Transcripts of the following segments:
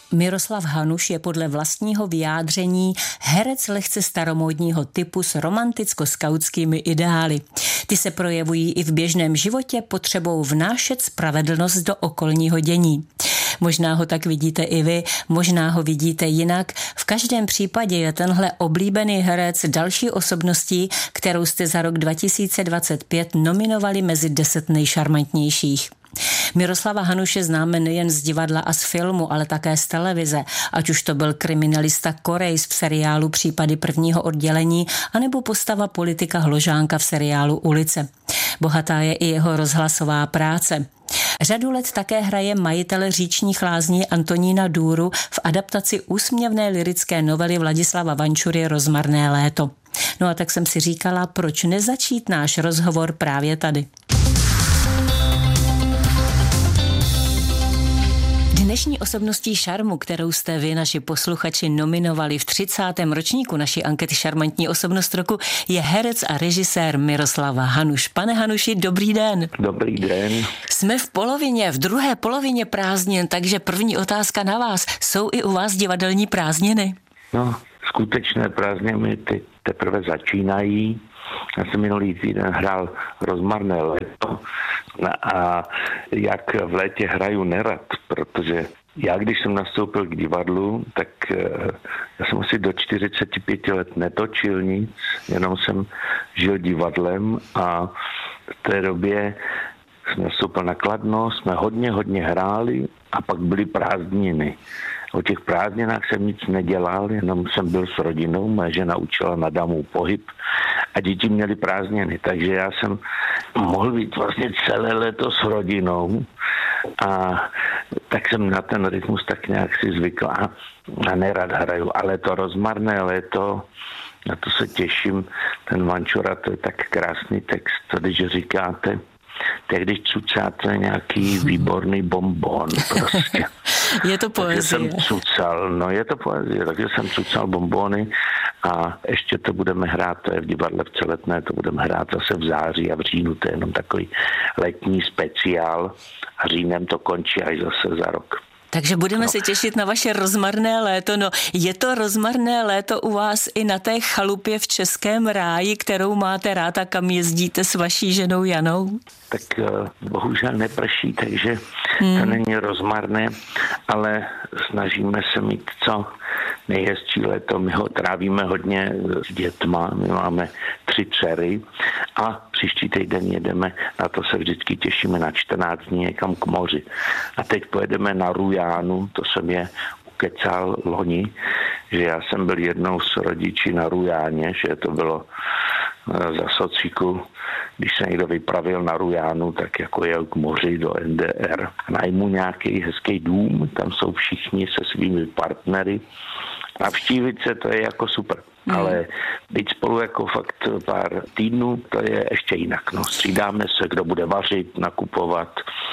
Miroslav Hanuš je podle vlastního vyjádření herec lehce staromódního typu s romanticko-skautskými ideály. Ty se projevují i v běžném životě potřebou vnášet spravedlnost do okolního dění. Možná ho tak vidíte i vy, možná ho vidíte jinak. V každém případě je tenhle oblíbený herec další osobností, kterou jste za rok 2025 nominovali mezi 10 nejšarmantnějších. Miroslava Hanuše známe nejen z divadla a z filmu, ale také z televize, ať už to byl kriminalista Korejs v seriálu Případy prvního oddělení, anebo postava politika Hložánka v seriálu Ulice. Bohatá je i jeho rozhlasová práce. Řadu let také hraje majitele Říčních lázní Antonína Důru v adaptaci úsměvné lyrické novely Vladislava Vančury Rozmarné léto. No a tak jsem si říkala, proč nezačít náš rozhovor právě tady. Dnešní osobností šarmu, kterou jste vy, naši posluchači, nominovali v 30. ročníku naší ankety Šarmantní osobnost roku, je herec a režisér Miroslav Hanuš. Pane Hanuši, dobrý den. Dobrý den. Jsme v druhé polovině prázdnin, takže první otázka na vás. Jsou i u vás divadelní prázdniny? No, skutečné prázdniny teď teprve začínají. Já jsem minulý týden hrál Rozmarné léto a jak v létě hraju nerad, protože já, když jsem nastoupil k divadlu, tak já jsem asi do 45 let netočil nic, jenom jsem žil divadlem a v té době jsem nastoupil na Kladno, jsme hodně hráli a pak byly prázdniny. O těch prázdninách jsem nic nedělal, jenom jsem byl s rodinou, moje žena učila na damu pohyb a děti měly prázdniny, takže já jsem mohl být vlastně celé léto s rodinou a tak jsem na ten rytmus tak nějak si zvykl a nerad hraju, ale to Rozmarné léto, na to se těším, ten Vančura, to je tak krásný text, co když říkáte, tak když cucáte nějaký výborný bonbon prostě. Je to poezie. Je to poezie, takže jsem cucal bonbony a ještě to budeme hrát, to je v divadle v Celetné, to budeme hrát zase v září a v říjnu, to je jenom takový letní speciál a říjnem to končí až zase za rok. Takže budeme se těšit na vaše rozmarné léto. No, je to rozmarné léto u vás i na té chalupě v Českém ráji, kterou máte rád a kam jezdíte s vaší ženou Janou? Tak bohužel neprší, takže to není rozmarné, ale snažíme se mít co nejhezčí léto. My ho trávíme hodně s dětma, my máme 3 dcery a příští týden jedeme, na to se vždycky těšíme na 14 dní někam k moři. A teď pojedeme na Rujánu, to jsem je ukecal loni, že já jsem byl jednou s rodiči na Rujáně, že to bylo za sociku, když se někdo vypravil na Rujánu, tak jako jel k moři do NDR. Najmu nějaký hezký dům, tam jsou všichni se svými partnery. Navštívit se, to je jako super. Ale být spolu jako fakt pár týdnů, to je ještě jinak. No, střídáme se, kdo bude vařit, nakupovat,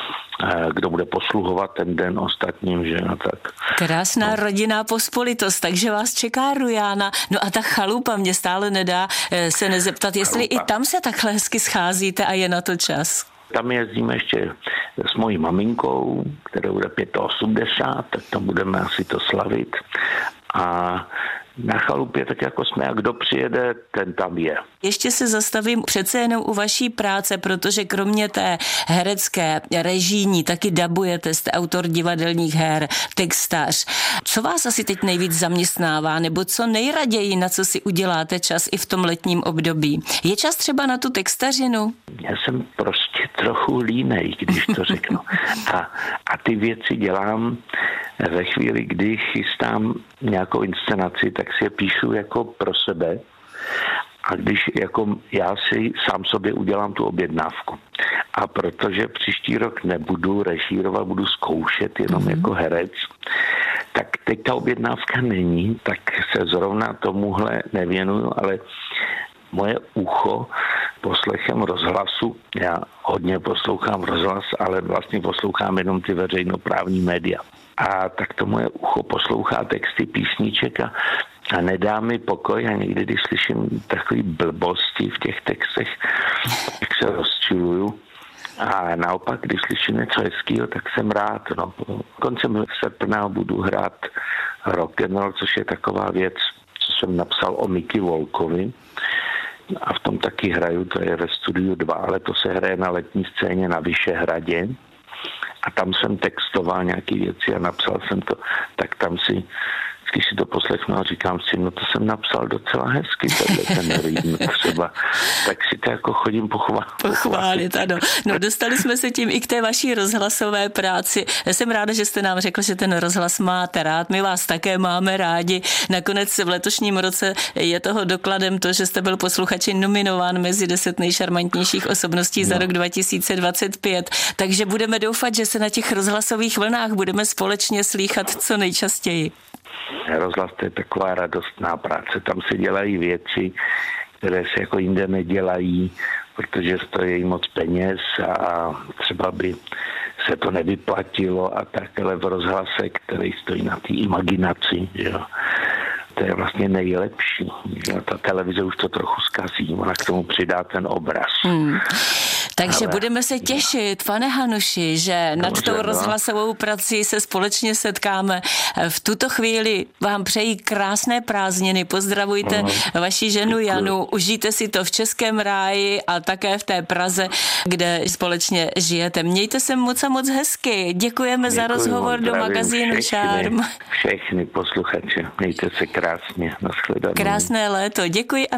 kdo bude posluhovat ten den ostatním, že no tak. Krásná rodinná pospolitost, takže vás čeká Rujána. No a ta chalupa mě stále nedá se nezeptat, jestli i tam se takhle hezky scházíte a je na to čas. Tam jezdíme ještě s mojí maminkou, která bude 85, tak tam budeme asi to slavit. A na chalupě tak jako jsme a kdo přijede, ten tam je. Ještě se zastavím přece jenom u vaší práce, protože kromě té herecké, režijní, taky dabujete, jste autor divadelních her, textař. Co vás asi teď nejvíc zaměstnává, nebo co nejraději, na co si uděláte čas i v tom letním období? Je čas třeba na tu textařinu? Já jsem prostě trochu línej, když to řeknu. A ty věci dělám ve chvíli, kdy chystám nějakou inscenaci, tak si je píšu jako pro sebe. A když jako já si sám sobě udělám tu objednávku. A protože příští rok nebudu režírovat, budu zkoušet jenom jako herec, tak teď ta objednávka není, tak se zrovna tomuhle nevěnuju, ale moje ucho poslechem rozhlasu, já hodně poslouchám rozhlas, ale vlastně poslouchám jenom ty veřejnoprávní média. A tak to moje ucho poslouchá texty písniček a nedá mi pokoj a někdy, když slyším takové blbosti v těch textech, tak se rozčiluju. A naopak, když slyším něco hezkýho, tak jsem rád. No. Koncem srpna budu hrát rock'n'roll, což je taková věc, co jsem napsal o Mickey Volkovi. A v tom taky hraju, to je ve Studiu 2, ale to se hraje na letní scéně na Vyšehradě. A tam jsem textoval nějaké věci a napsal jsem to, tak tam si, když si to poslechnu a říkám si, no to jsem napsal docela hezky, ten rým třeba, tak si to jako chodím pochválit, ano. No dostali jsme se tím i k té vaší rozhlasové práci. Já jsem ráda, že jste nám řekl, že ten rozhlas máte rád, my vás také máme rádi. Nakonec v letošním roce je toho dokladem to, že jste byl posluchači nominován mezi 10 nejšarmantnějších osobností za rok 2025, takže budeme doufat, že se na těch rozhlasových vlnách budeme společně slýchat co nejčastěji. Rozhlas to je taková radostná práce, tam se dělají věci, které se jako jinde nedělají, protože stojí moc peněz a třeba by se to nevyplatilo a tak, ale v rozhlase, který stojí na té imaginaci, jo, to je vlastně nejlepší. Jo, ta televize už to trochu zkazí, ona k tomu přidá ten obraz. Takže budeme se těšit, pane Hanuši, že nad tou rozhlasovou prací se společně setkáme. V tuto chvíli vám přeji krásné prázdniny, pozdravujte vaši ženu Janu, užijte si to v Českém ráji a také v té Praze, kde společně žijete. Mějte se moc a moc hezky. Děkujeme za rozhovor do magazínu Šarm. Všechny posluchače, mějte se krásně. Nashledanou. Krásné léto, děkuji.